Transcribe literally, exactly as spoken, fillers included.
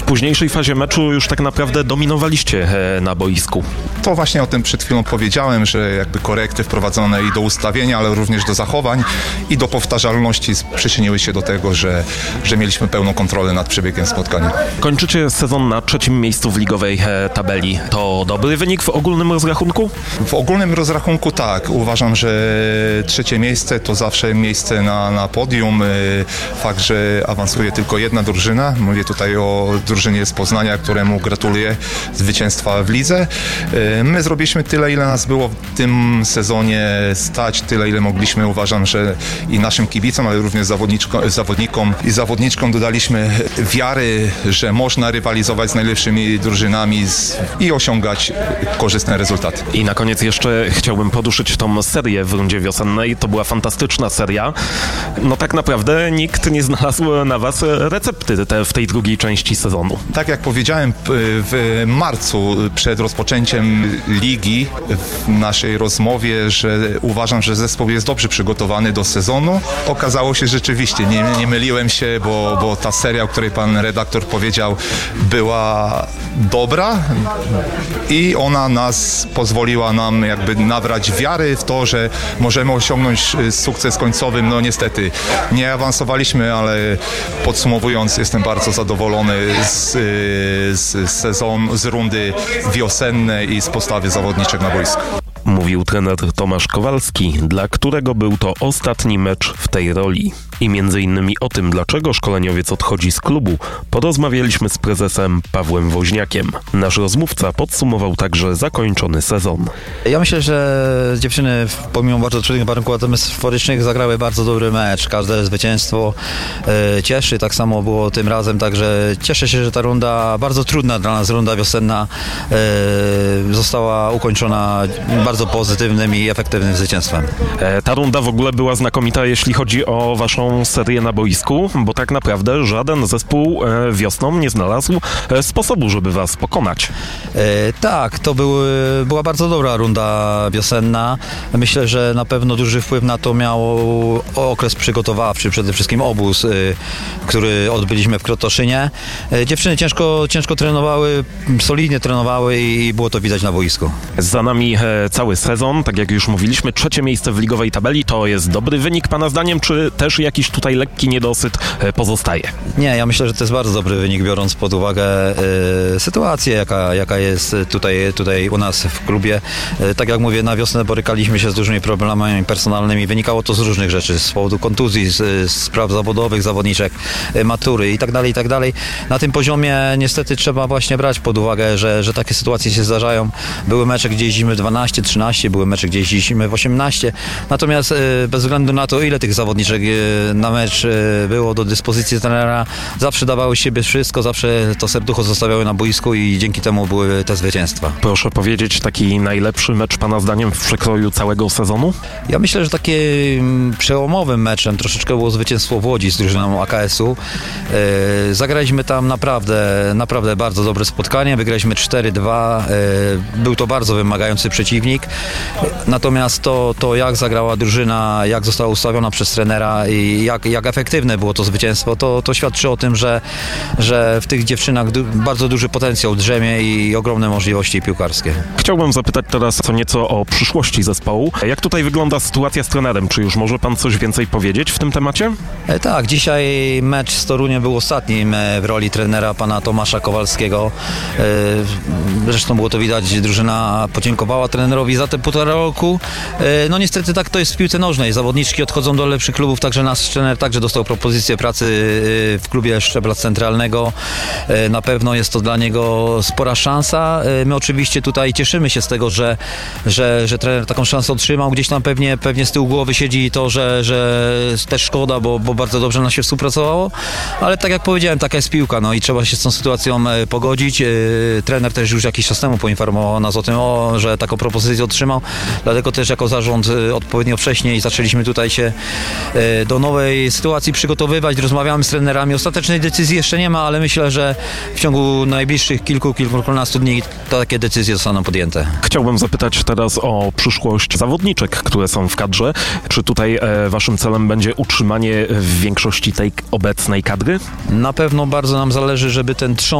późniejszej fazie meczu już tak naprawdę dominowaliście na boisku. To właśnie o tym przed chwilą powiedziałem, że jakby korekty wprowadzone i do ustawienia, ale również do zachowań i do powtarzalności przyczyniły się do tego, że, że mieliśmy pełną kontrolę nad przebiegiem spotkania. Kończycie sezon na trzecim miejscu w ligowej tabeli. To dobry wynik w ogólnym rozrachunku? W ogólnym rozrachunku tak. Uważam, że trzecie miejsce to zawsze miejsce na, na podium. Fakt, że awansuje tylko jedna drużyna. Mówię tutaj o drużynie z Poznania, któremu gratuluję zwycięstwa w lidze. My zrobiliśmy tyle, ile nas było w tym sezonie stać, tyle, ile mogliśmy. Uważam, że i naszym kibicom, ale również zawodnikom i zawodniczkom dodaliśmy wiary, że można rywalizować z najlepszymi drużynami i osiągać korzystne rezultaty. I na koniec jeszcze chciałbym poruszyć tą serię w rundzie wiosennej. To była fantastyczna seria. No tak naprawdę nikt nie znalazł na was recepty te, w tej drugiej części sezonu. Tak jak powiedziałem w marcu przed rozpoczęciem ligi w naszej rozmowie, że uważam, że zespół jest dobrze przygotowany do sezonu. Okazało się rzeczywiście, nie, nie myliłem się, bo, bo ta seria, o której pan redaktor powiedział, była dobra i ona nas pozwoliła nam jakby nabrać wiary w to, że możemy osiągnąć sukces końcowy. No niestety nie awansowaliśmy, ale podsumowując, jestem bardzo zadowolony z, z sezonu, z rundy wiosennej i z postawy zawodniczych na boisku. Mówił trener Tomasz Kowalski, dla którego był to ostatni mecz w tej roli. I między innymi o tym, dlaczego szkoleniowiec odchodzi z klubu, porozmawialiśmy z prezesem Pawłem Woźniakiem. Nasz rozmówca podsumował także zakończony sezon. Ja myślę, że dziewczyny pomimo bardzo trudnych warunków atmosferycznych zagrały bardzo dobry mecz. Każde zwycięstwo e, cieszy, tak samo było tym razem, także cieszę się, że ta runda, bardzo trudna dla nas runda wiosenna e, została ukończona bardzo pozytywnym i efektywnym zwycięstwem. E, ta runda w ogóle była znakomita, jeśli chodzi o waszą serię na boisku, bo tak naprawdę żaden zespół e, wiosną nie znalazł e, sposobu, żeby was pokonać. E, tak, to był, była bardzo dobra runda wiosenna. Myślę, że na pewno duży wpływ na to miał okres przygotowawczy, przede wszystkim obóz, e, który odbyliśmy w Krotoszynie. E, dziewczyny ciężko, ciężko trenowały, solidnie trenowały i było to widać na boisku. Za nami e, cały sezon, tak jak już mówiliśmy, trzecie miejsce w ligowej tabeli, to jest dobry wynik pana zdaniem, czy też jakiś tutaj lekki niedosyt pozostaje? Nie, ja myślę, że to jest bardzo dobry wynik, biorąc pod uwagę y, sytuację, jaka, jaka jest tutaj, tutaj u nas w klubie. Y, tak jak mówię, na wiosnę borykaliśmy się z dużymi problemami personalnymi. Wynikało to z różnych rzeczy, z powodu kontuzji, z, z spraw zawodowych, zawodniczek, y, matury i tak dalej, i tak dalej. Na tym poziomie niestety trzeba właśnie brać pod uwagę, że, że takie sytuacje się zdarzają. Były mecze, gdzie jeździmy dwanaście, trzynaście, były mecze, gdzie jeździliśmy w osiemnaście. Natomiast y, bez względu na to, ile tych zawodniczek y, na mecz było do dyspozycji trenera, zawsze dawały siebie wszystko, zawsze to serducho zostawiały na boisku i dzięki temu były te zwycięstwa. Proszę powiedzieć, taki najlepszy mecz pana zdaniem w przekroju całego sezonu? Ja myślę, że takim przełomowym meczem troszeczkę było zwycięstwo w Łodzi z drużyną A K S-u. Yy, zagraliśmy tam naprawdę, naprawdę bardzo dobre spotkanie, wygraliśmy cztery dwa. Yy, był to bardzo wymagający przeciwnik, natomiast to, to jak zagrała drużyna, jak została ustawiona przez trenera i jak, jak efektywne było to zwycięstwo, to, to świadczy o tym, że, że w tych dziewczynach du- bardzo duży potencjał drzemie i ogromne możliwości piłkarskie. Chciałbym zapytać teraz co nieco o przyszłości zespołu. Jak tutaj wygląda sytuacja z trenerem? Czy już może pan coś więcej powiedzieć w tym temacie? E, tak, dzisiaj mecz z Toruniem był ostatnim e, w roli trenera pana Tomasza Kowalskiego. E, zresztą było to widać, drużyna podziękowała trenerowi za te półtora roku. E, no niestety tak to jest w piłce nożnej. Zawodniczki odchodzą do lepszych klubów, także nasz trener także dostał propozycję pracy w klubie szczebla centralnego. Na pewno jest to dla niego spora szansa. My oczywiście tutaj cieszymy się z tego, że, że, że trener taką szansę otrzymał. Gdzieś tam pewnie, pewnie z tyłu głowy siedzi to, że, że też szkoda, bo, bo bardzo dobrze nam się współpracowało, ale tak jak powiedziałem, taka jest piłka, no i trzeba się z tą sytuacją pogodzić. Trener też już jakiś czas temu poinformował nas o tym, o, że taką propozycję otrzymał, dlatego też jako zarząd odpowiednio wcześniej zaczęliśmy tutaj się do nowej sytuacji przygotowywać, rozmawiamy z trenerami. Ostatecznej decyzji jeszcze nie ma, ale myślę, że w ciągu najbliższych kilku, kilkunastu dni takie decyzje zostaną podjęte. Chciałbym zapytać teraz o przyszłość zawodniczek, które są w kadrze. Czy tutaj e, waszym celem będzie utrzymanie w większości tej obecnej kadry? Na pewno bardzo nam zależy, żeby ten trzon